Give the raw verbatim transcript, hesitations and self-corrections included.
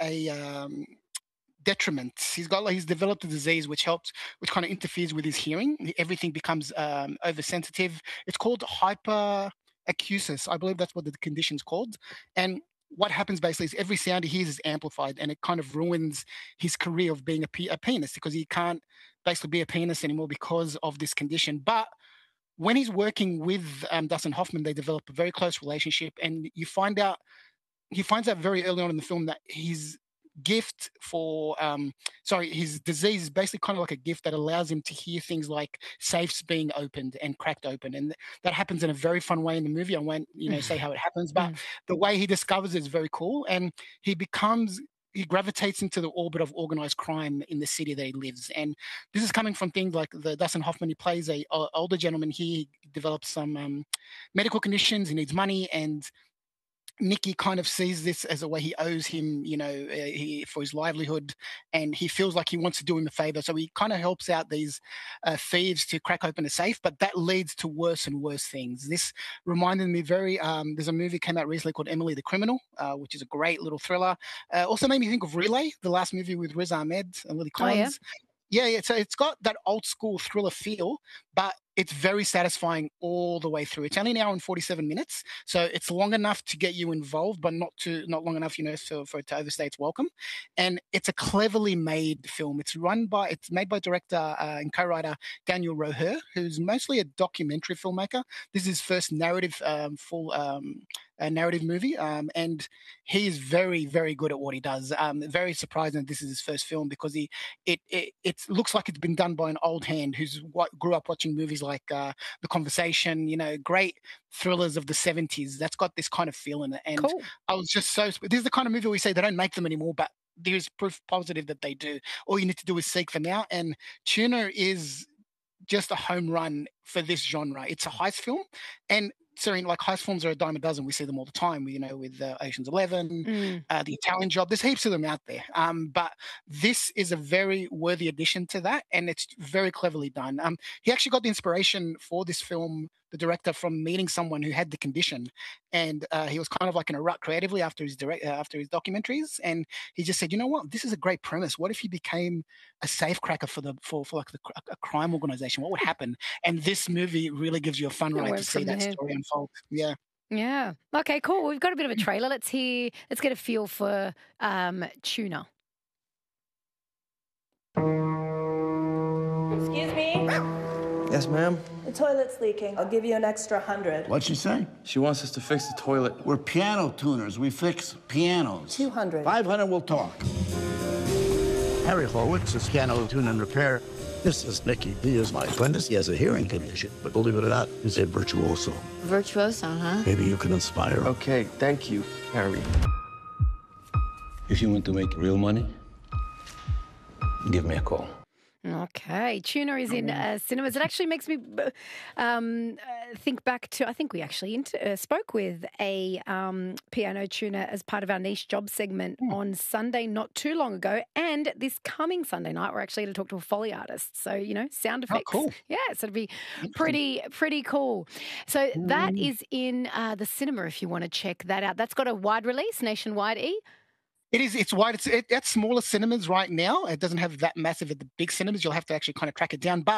a um, detriment. He's got like he's developed a disease which helps, which kind of interferes with his hearing. Everything becomes um, oversensitive. It's called hyperacusis. I believe that's what the condition's called. And what happens basically is every sound he hears is amplified, and it kind of ruins his career of being a, pe- a pianist because he can't basically be a pianist anymore because of this condition. But when he's working with um, Dustin Hoffman, they develop a very close relationship, and you find out he finds out very early on in the film that his gift for um sorry his disease is basically kind of like a gift that allows him to hear things like safes being opened and cracked open, and that happens in a very fun way in the movie. I won't you know say how it happens, but the way he discovers it is very cool, and he becomes he gravitates into the orbit of organized crime in the city that he lives. And this is coming from things like the Dustin Hoffman. He plays a, a older gentleman here. He develops some um, medical conditions. He needs money, and Nicky kind of sees this as a way he owes him, you know, uh, he, for his livelihood, and he feels like he wants to do him a favor. So he kind of helps out these uh, thieves to crack open a safe, but that leads to worse and worse things. This reminded me very, um, there's a movie came out recently called Emily the Criminal, uh, which is a great little thriller. Uh, also made me think of Relay, the last movie with Riz Ahmed and Lily Collins. Oh, yeah? Yeah, yeah. So it's got that old school thriller feel, but it's very satisfying all the way through. It's only an hour and forty-seven minutes, so it's long enough to get you involved, but not to not long enough, you know, for, for it to overstay its welcome. And it's a cleverly made film. It's run by, it's made by director uh, and co-writer Daniel Roher, who's mostly a documentary filmmaker. This is his first narrative, um, full um, a narrative movie, um, and he is very, very good at what he does. Um, very surprising that this is his first film because he it it it looks like it's been done by an old hand who's what grew up watching movies like uh, The Conversation, you know, great thrillers of the seventies. That's got this kind of feel in it, and cool. I was just so. This is the kind of movie we say they don't make them anymore, but there's proof positive that they do. All you need to do is seek for now, and Tuna is just a home run for this genre. It's a heist film, and Serene, like heist films are a dime a dozen. We see them all the time, you know, with uh, Ocean's Eleven, mm. uh, The Italian Job. There's heaps of them out there. Um, but this is a very worthy addition to that, and it's very cleverly done. Um, he actually got the inspiration for this film, the director, from meeting someone who had the condition, and uh, he was kind of like in a rut creatively after his direct, uh, after his documentaries, and he just said, you know what, this is a great premise. What if he became a safecracker for the for, for like the, a crime organization? What would happen? And this movie really gives you a fun ride to see that there. story unfold. Yeah. Yeah. Okay, cool. We've got a bit of a trailer. Let's hear, let's get a feel for um, Tuna. Excuse me? Yes, ma'am? The toilet's leaking. I'll give you an extra hundred. What'd she say? She wants us to fix the toilet. We're piano tuners. We fix pianos. Two hundred. Five hundred, we'll talk. Harry Horowitz is piano tune and repair. This is Nicky. He is my apprentice. He has a hearing condition, but believe it or not, he's a virtuoso. Virtuoso, huh? Maybe you can inspire him. Okay, thank you, Harry. If you want to make real money, give me a call. Okay, Tuna is in uh, cinemas. It actually makes me um, uh, think back to, I think we actually inter- uh, spoke with a um, piano tuner as part of our niche job segment mm. on Sunday not too long ago. And this coming Sunday night, we're actually going to talk to a Foley artist. So, you know, sound effects. Oh, cool. Yeah, so it'll be pretty, pretty cool. So mm. that is in uh, the cinema if you want to check that out. That's got a wide release, nationwide, E? It is. It's wide. It's it, at smaller cinemas right now. It doesn't have that massive at the big cinemas. You'll have to actually kind of track it down. But